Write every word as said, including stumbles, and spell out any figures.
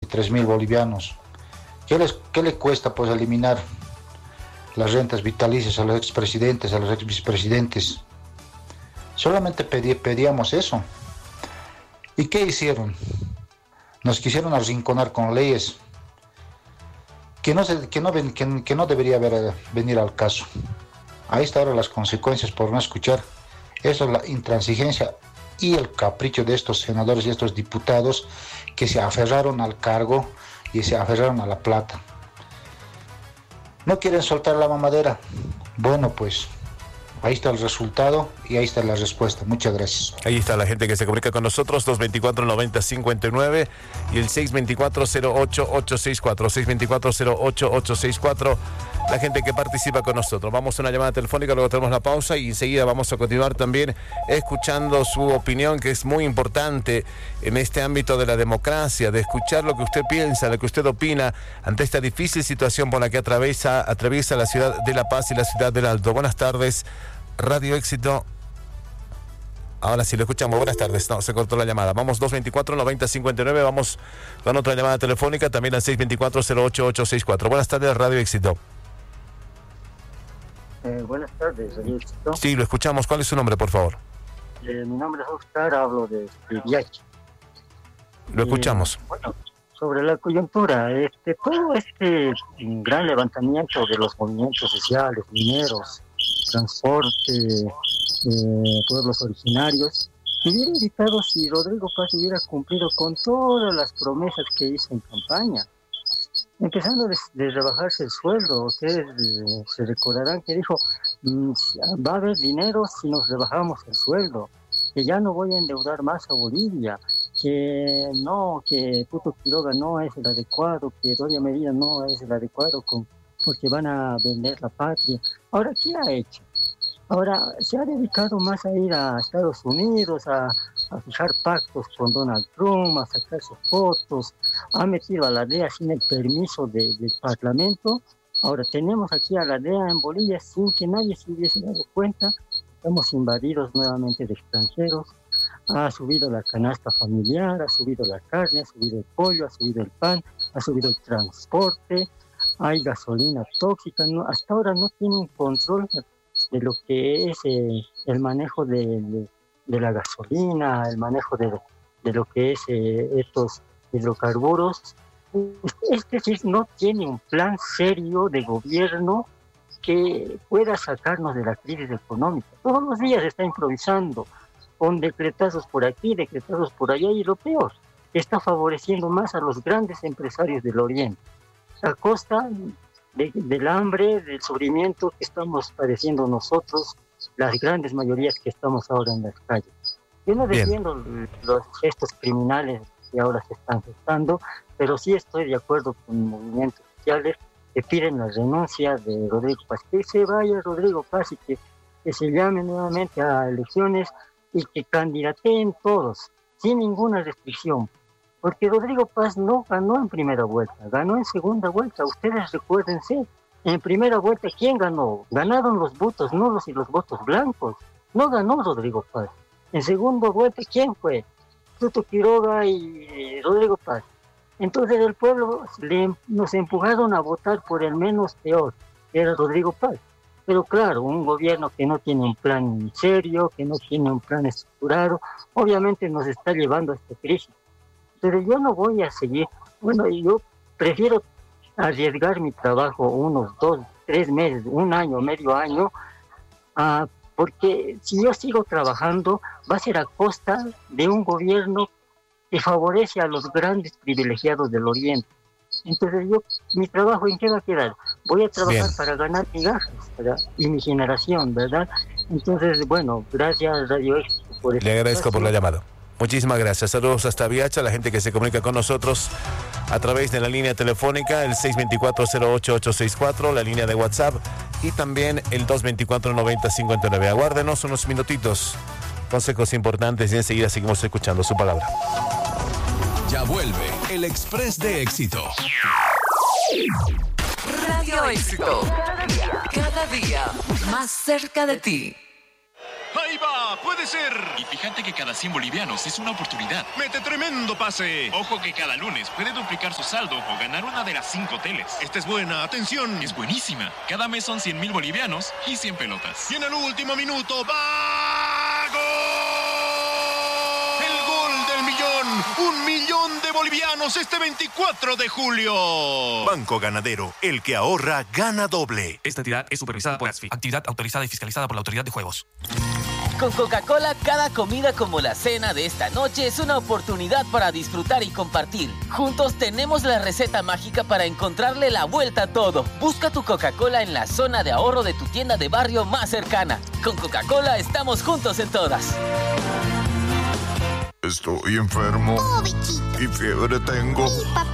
tres mil bolivianos. ¿Qué, les, ¿Qué le cuesta pues eliminar las rentas vitalicias a los expresidentes, a los exvicepresidentes? Solamente pedí, pedíamos eso. ¿Y qué hicieron? Nos quisieron arrinconar con leyes que no, se, que no, ven, que, que no debería haber, venir al caso. Ahí están ahora las consecuencias por no escuchar. Eso es la intransigencia y el capricho de estos senadores y estos diputados que se aferraron al cargo y se aferraron a la plata. No quieren soltar la mamadera. Bueno, pues ahí está el resultado y ahí está la respuesta. Muchas gracias. Ahí está la gente que se comunica con nosotros, dos veinticuatro, noventa, cincuenta y nueve y el seis veinticuatro, cero ocho, ocho seis cuatro, seis veinticuatro, cero ocho, ocho seis cuatro. La gente que participa con nosotros. Vamos a una llamada telefónica, luego tenemos la pausa y enseguida vamos a continuar también escuchando su opinión, que es muy importante en este ámbito de la democracia, de escuchar lo que usted piensa, lo que usted opina ante esta difícil situación por la que atraviesa, atraviesa la ciudad de La Paz y la ciudad del Alto. Buenas tardes, Radio Éxito. Ahora sí lo escuchamos. Buenas tardes. No, se cortó la llamada. Vamos dos veinticuatro, noventa, cincuenta y nueve. Vamos con otra llamada telefónica, también al seis veinticuatro, cero ocho, ocho seis cuatro. Buenas tardes, Radio Éxito. Eh, buenas tardes, Radio Éxito. Sí, lo escuchamos. ¿Cuál es su nombre, por favor? Eh, mi nombre es Oscar, hablo de Villachi. Lo escuchamos. Eh, bueno, sobre la coyuntura, este, todo este gran levantamiento de los movimientos sociales, mineros, transporte, eh, pueblos originarios, se hubiera evitado si Rodrigo Paz hubiera cumplido con todas las promesas que hizo en campaña. Empezando de, de rebajarse el sueldo, ustedes eh, se recordarán que dijo, mmm, va a haber dinero si nos rebajamos el sueldo, que ya no voy a endeudar más a Bolivia, que no, que Tuto Quiroga no es el adecuado, que Doria Medina no es el adecuado con, porque van a vender la patria. Ahora, ¿qué ha hecho? Ahora se ha dedicado más a ir a Estados Unidos, a, a fijar pactos con Donald Trump, a sacar sus fotos, ha metido a la D E A sin el permiso de, del Parlamento. Ahora tenemos aquí a la D E A en Bolivia sin que nadie se hubiese dado cuenta. Estamos invadidos nuevamente de extranjeros. Ha subido la canasta familiar, ha subido la carne, ha subido el pollo, ha subido el pan, ha subido el transporte, hay gasolina tóxica. No, hasta ahora no tiene un control de lo que es eh, el manejo de, de, de la gasolina, el manejo de, de lo que es eh, estos hidrocarburos. Es decir, no tiene un plan serio de gobierno que pueda sacarnos de la crisis económica. Todos los días está improvisando, con decretazos por aquí, decretazos por allá, y lo peor, está favoreciendo más a los grandes empresarios del Oriente, a costa de, del hambre, del sufrimiento que estamos padeciendo nosotros, las grandes mayorías que estamos ahora en las calles. Yo no defiendo los, estos criminales que ahora se están gestando, pero sí estoy de acuerdo con movimientos sociales que piden la renuncia de Rodrigo Paz, que se vaya Rodrigo Paz y que, que se llame nuevamente a elecciones y que candidateen todos, sin ninguna restricción, porque Rodrigo Paz no ganó en primera vuelta, ganó en segunda vuelta. Ustedes recuérdense, en primera vuelta, ¿quién ganó? Ganaron los votos nulos y los votos blancos, no ganó Rodrigo Paz. En segunda vuelta, ¿quién fue? Tuto Quiroga y Rodrigo Paz. Entonces el pueblo le, nos empujaron a votar por el menos peor, que era Rodrigo Paz. Pero claro, un gobierno que no tiene un plan serio, que no tiene un plan estructurado, obviamente nos está llevando a esta crisis. Pero yo no voy a seguir, bueno, yo prefiero arriesgar mi trabajo unos dos, tres meses, un año, medio año, uh, porque si yo sigo trabajando va a ser a costa de un gobierno que favorece a los grandes privilegiados del Oriente. Entonces yo, mi trabajo, ¿en qué va a quedar? Voy a trabajar Bien. para ganar migajas, ¿verdad? Y mi generación, ¿verdad? Entonces, bueno, gracias Radio Éxito por Le agradezco espacio. por la llamada. Muchísimas gracias. Saludos hasta Viacha, la gente que se comunica con nosotros a través de la línea telefónica, el seis veinticuatro, cero ocho, ocho seis cuatro, la línea de WhatsApp y también el dos veinticuatro, noventa, cincuenta y nueve. Aguárdenos unos minutitos. Consejos importantes y enseguida seguimos escuchando su palabra. Ya vuelve el Express de Éxito. Radio Éxito. Cada día, cada día más cerca de ti. ¡Ahí va! ¡Puede ser! Y fíjate que cada cien bolivianos es una oportunidad. ¡Mete tremendo pase! Ojo que cada lunes puede duplicar su saldo o ganar una de las cinco teles. Esta es buena, atención. Es buenísima. Cada mes son cien mil bolivianos y cien pelotas. Y en el último minuto, ¡va! ¡Gol! ¡El gol del millón! ¡Un millón de bolivianos este veinticuatro de julio! Banco Ganadero, el que ahorra, gana doble. Esta entidad es supervisada por ASFI, actividad autorizada y fiscalizada por la Autoridad de Juegos. Con Coca-Cola, cada comida como la cena de esta noche es una oportunidad para disfrutar y compartir. Juntos tenemos la receta mágica para encontrarle la vuelta a todo. Busca tu Coca-Cola en la zona de ahorro de tu tienda de barrio más cercana. Con Coca-Cola estamos juntos en todas. Estoy enfermo. Oh, bichito. Y fiebre tengo.